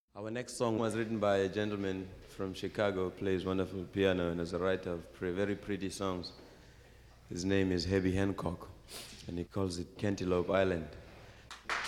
Our next song was written by a gentleman from Chicago who plays wonderful piano and is a writer of very pretty songs. His name is Herbie Hancock, and he calls it Cantaloupe Island.